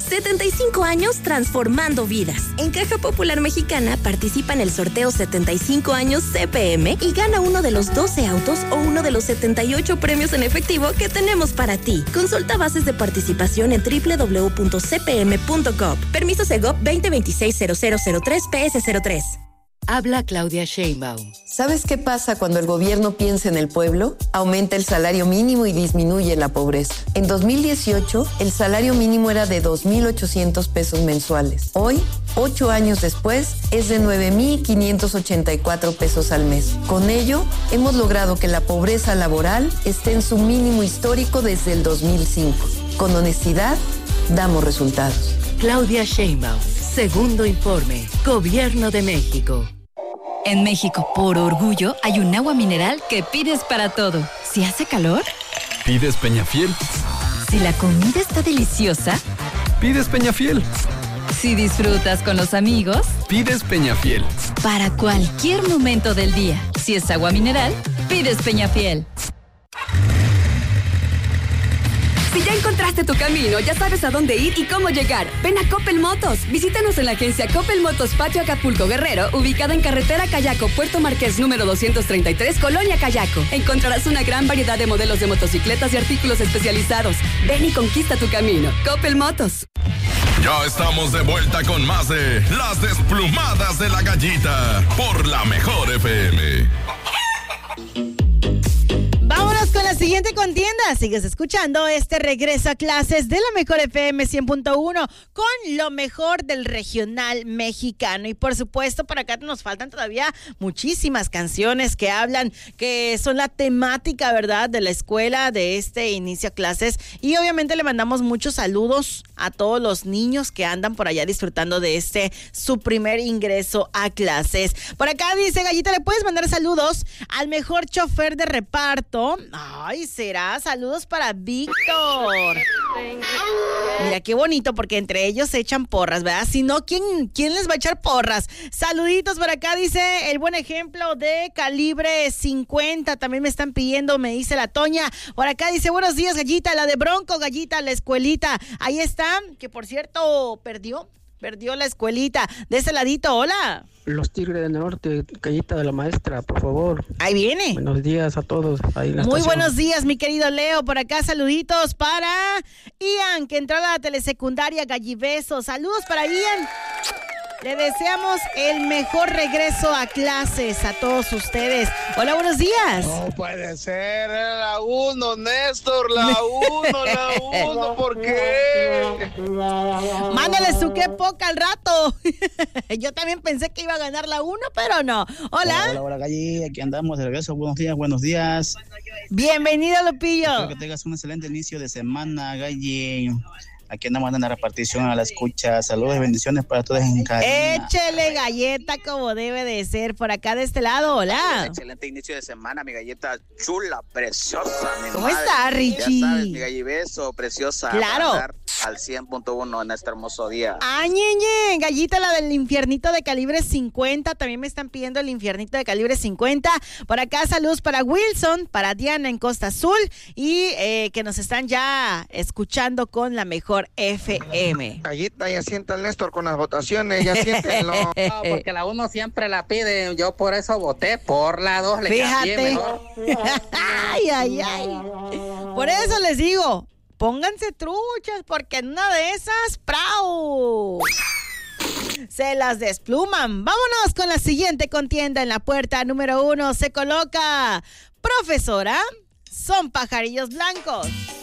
75 años transformando vidas. En Caja Popular Mexicana participa en el sorteo 75 años CPM y gana uno de los 12 autos o uno de los 78 premios en efectivo que tenemos para ti. Consulta bases de participación en www.cpm.gov. Permiso Segov 2026-0003-PS03. Habla Claudia Sheinbaum. ¿Sabes qué pasa cuando el gobierno piensa en el pueblo? Aumenta el salario mínimo y disminuye la pobreza. En 2018, el salario mínimo era de 2,800 pesos mensuales. Hoy, 8 años después, es de 9,584 pesos al mes. Con ello, hemos logrado que la pobreza laboral esté en su mínimo histórico desde el 2005. Con honestidad, damos resultados. Claudia Sheinbaum. Segundo informe. Gobierno de México. En México, por orgullo, hay un agua mineral que pides para todo. Si hace calor, pides Peñafiel. Si la comida está deliciosa, pides Peñafiel. Si disfrutas con los amigos, pides Peñafiel. Para cualquier momento del día, si es agua mineral, pides Peñafiel. Si ya encontraste tu camino, ya sabes a dónde ir y cómo llegar. Ven a Coppel Motos. Visítanos en la agencia Coppel Motos Patio Acapulco Guerrero, ubicada en carretera Cayaco, Puerto Marqués número 233, Colonia Cayaco. Encontrarás una gran variedad de modelos de motocicletas y artículos especializados. Ven y conquista tu camino. Coppel Motos. Ya estamos de vuelta con más de Las Desplumadas de la Gallita por la Mejor FM. Vámonos con la siguiente contienda. Sigues escuchando este regreso a clases de la Mejor FM 100.1 con lo mejor del regional mexicano. Y por supuesto, por acá nos faltan todavía muchísimas canciones que hablan, que son la temática, ¿verdad?, de la escuela de este inicio a clases. Y obviamente le mandamos muchos saludos a todos los niños que andan por allá disfrutando de su primer ingreso a clases. Por acá dice Gallita, ¿le puedes mandar saludos al mejor chofer de reparto? Ay, será. Saludos para Víctor. Mira qué bonito, porque entre ellos se echan porras, ¿verdad? Si no, ¿quién les va a echar porras? Saluditos por acá, dice el buen ejemplo de Calibre 50. También me están pidiendo, me dice la Toña. Por acá dice, buenos días, Gallita, la de Bronco, Gallita, la escuelita. Ahí está, que por cierto, perdió la escuelita. De ese ladito, hola. Los Tigres del Norte, Gallita de la Maestra, por favor. Ahí viene. Buenos días a todos. Ahí en la Muy estación. buenos días, mi querido Leo. Por acá, saluditos para Ian, que entró a la telesecundaria Galliveso. Saludos para Ian. Le deseamos el mejor regreso a clases a todos ustedes. Hola, buenos días. No puede ser, era la 1, Néstor, la 1, ¿por qué? Mándale su qué poca al rato. Yo también pensé que iba a ganar la 1, pero no. Hola. Hola, Galli, aquí andamos de regreso. Buenos días. Bienvenido, Lupillo. Espero que tengas un excelente inicio de semana, Galli. Aquí andamos dando la repartición a la escucha. Saludos y bendiciones para todos en cabina. Échele galleta como debe de ser. Por acá de este lado, hola. Excelente inicio de semana, mi galleta chula, preciosa. ¿Cómo está, Richie? Ya sabes, mi gallibeso, preciosa. Claro. Para dar al 100.1 en este hermoso día. ¡Ah, ñeñe! Gallita, la del infiernito de calibre 50. También me están pidiendo el infiernito de calibre 50. Por acá, saludos para Wilson, para Diana en Costa Azul. Y que nos están ya escuchando con la Mejor FM. Gallita, ya sienta el Néstor con las votaciones, ya siéntenlo. No, porque la 1 siempre la pide. Yo por eso voté por la 2. Fíjate. Ay. Por eso les digo, pónganse truchas, porque en una de esas, ¡prau! Se las despluman. Vámonos con la siguiente contienda. En la puerta número 1 se coloca Profesora, son pajarillos blancos.